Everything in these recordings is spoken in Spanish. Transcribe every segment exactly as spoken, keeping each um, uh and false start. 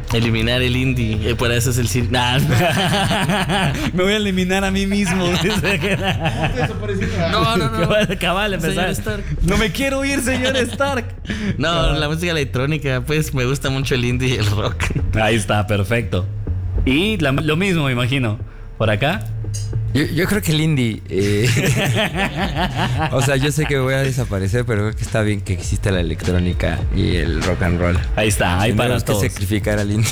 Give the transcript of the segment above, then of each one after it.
Eliminar el indie, eh, para eso es el cine. Nah. Me voy a eliminar a mí mismo. No, no, no. Cabal, cabal, empezar. No me quiero ir, señor Stark. No, Cabal. La música electrónica, pues me gusta mucho el indie y el rock. Ahí está, perfecto. Y la, lo mismo, me imagino. ¿Por acá? Yo, yo creo que el indie, eh, o sea, yo sé que voy a desaparecer, pero creo que está bien que exista la electrónica y el rock and roll. Ahí está, ahí para Tenemos que todos. sacrificar al indie.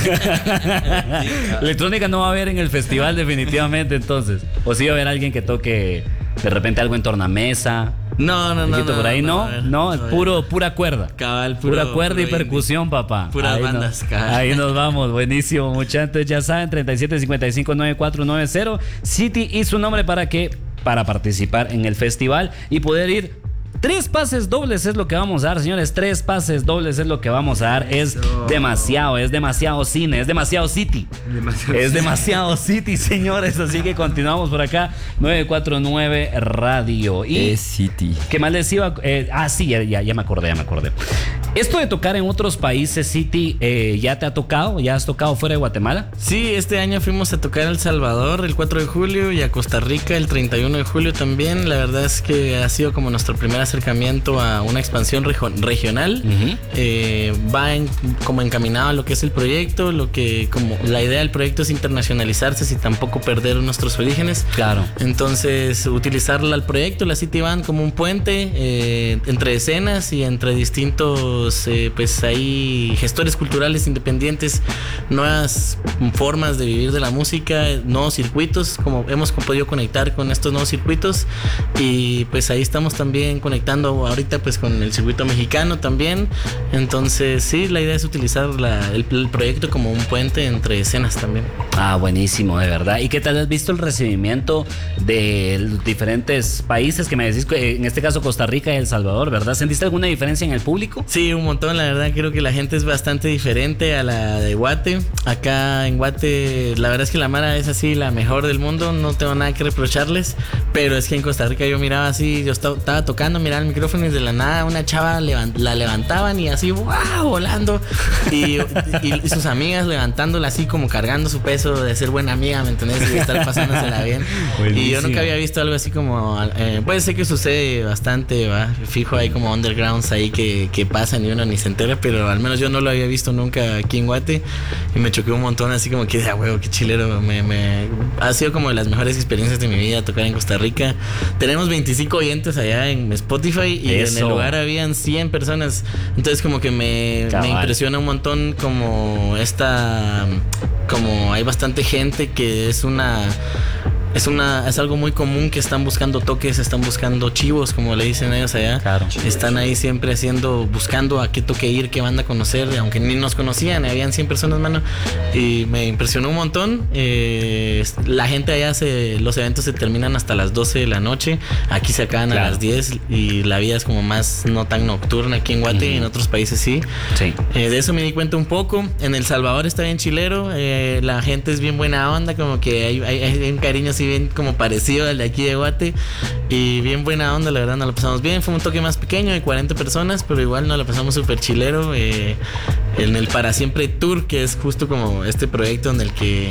Electrónica no va a haber en el festival definitivamente, entonces. O sí va a haber alguien que toque de repente algo en tornamesa. No, no, no. No, por ahí no, no, no, es puro, pura cuerda. Cabal, puro, pura cuerda puro y percusión, indie. papá. Puras ahí bandas, nos, cabal. Ahí nos vamos, buenísimo, muchachos. Ya saben, treinta y siete cincuenta y cinco noventa y cuatro noventa, City y su nombre para que, para participar en el festival y poder ir. Tres pases dobles es lo que vamos a dar, señores. Tres pases dobles es lo que vamos a dar. Es demasiado, es demasiado cine, es demasiado City. Demasiado es cine. demasiado City, señores. Así que continuamos por acá. nueve cuatro nueve Radio. Y Es City. ¿qué más les iba? Eh, ah, sí, ya, ya, ya me acordé, ya me acordé. Esto de tocar en otros países, City, eh, ¿ya te ha tocado? ¿Ya has tocado fuera de Guatemala? Sí, este año fuimos a tocar a El Salvador el cuatro de julio y a Costa Rica el treinta y uno de julio también. La verdad es que ha sido como nuestro primer acercamiento a una expansión rego- regional. Uh-huh. Eh, va en- como encaminado a lo que es el proyecto, lo que como la idea del proyecto es internacionalizarse sin tampoco perder nuestros orígenes. Claro. Entonces, utilizarla al proyecto, la City Band, como un puente eh, entre escenas y entre distintos, eh, pues ahí, gestores culturales independientes, nuevas formas de vivir de la música, nuevos circuitos, como hemos podido conectar con estos nuevos circuitos. Y pues ahí estamos también conectando ahorita pues con el circuito mexicano también. Entonces, sí, la idea es utilizar la, el, el proyecto como un puente entre escenas también. Ah, buenísimo, de verdad. ¿Y qué tal has visto el recibimiento de los diferentes países que me decís, en este caso Costa Rica y El Salvador, ¿verdad? ¿Sentiste alguna diferencia en el público? Sí, un montón, la verdad creo que la gente es bastante diferente a la de Guate. Acá en Guate, la verdad es que la Mara es así la mejor del mundo, no tengo nada que reprocharles, pero es que en Costa Rica yo miraba así, yo estaba, estaba tocando, miraba el micrófono y de la nada una chava levant, la levantaban y así, ¡wow! Volando. Y, y, y sus amigas levantándola así como cargando su peso de ser buena amiga, ¿me entendés? Y de estar pasándosela bien. Buenísimo. Y yo nunca había visto algo así como, eh, puede ser que sucede bastante, ¿va? Fijo, hay como undergrounds ahí que, que pasan y uno ni se entera, pero al menos yo no lo había visto nunca aquí en Guate y me choqué un montón, así como que, ah, huevo, qué chilero. Me, me, ha sido como de las mejores experiencias de mi vida tocar en Costa Rica. Tenemos veinticinco oyentes allá en Spotify y Eso. en el lugar habían cien personas. Entonces como que me, me impresiona un montón como esta, como hay bastante gente que es una... Es una es algo muy común que están buscando toques, están buscando chivos, como le dicen ellos allá. Claro. Están ahí siempre haciendo, buscando a qué toque ir, qué banda conocer, aunque ni nos conocían, habían cien personas, mano. Y me impresionó un montón. Eh, la gente allá, se, los eventos se terminan hasta las doce de la noche. Aquí se acaban Claro. a las diez y la vida es como más no tan nocturna aquí en Guate, uh-huh. y en otros países sí. Sí. Eh, de eso me di cuenta un poco. En El Salvador está bien chilero. Eh, la gente es bien buena onda, como que hay, hay, hay un cariño así bien como parecido al de aquí de Guate y bien buena onda, la verdad nos la pasamos bien. Fue un toque más pequeño de cuarenta personas, pero igual nos la pasamos súper chilero. Eh, en el Para Siempre Tour, que es justo como este proyecto en el que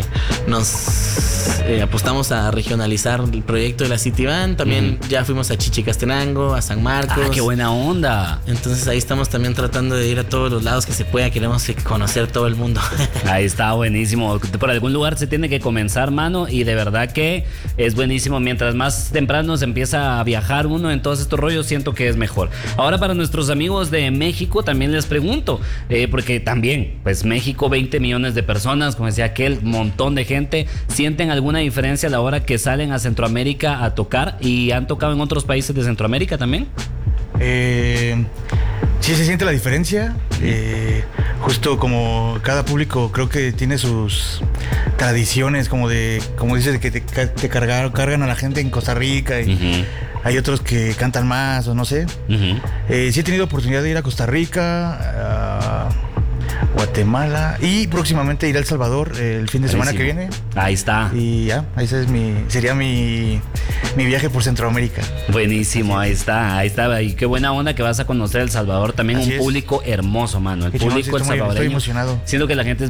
nos eh, apostamos a regionalizar el proyecto de la City Band. También uh-huh. ya fuimos a Chichicastenango, a San Marcos. Ah, qué buena onda. Entonces ahí estamos también tratando de ir a todos los lados que se pueda. Queremos conocer todo el mundo. Ahí está, buenísimo. Por algún lugar se tiene que comenzar, mano, y de verdad que es buenísimo. Mientras más temprano se empieza a viajar uno en todos estos rollos, siento que es mejor. Ahora, para nuestros amigos de México también les pregunto, eh, porque también, pues México, veinte millones de personas, como decía aquel, montón de gente, ¿sienten alguna diferencia a la hora que salen a Centroamérica a tocar y han tocado en otros países de Centroamérica también? Eh, sí se siente la diferencia. Eh, justo como cada público creo que tiene sus tradiciones, como de, como dices, de que te, te cargaron, cargan a la gente en Costa Rica y uh-huh. hay otros que cantan más o no sé. Uh-huh. Eh, sí he tenido oportunidad de ir a Costa Rica, uh, Guatemala y próximamente ir a El Salvador eh, el fin de semana que viene. Ahí está. Y ya, ese es mi, sería mi, mi viaje por Centroamérica. Buenísimo, ahí está, ahí está. Y qué buena onda que vas a conocer El Salvador. También Así un es. público hermoso, mano. El Qué público chingón, sí, el estoy, salvadoreño. Estoy emocionado. Siento que la gente es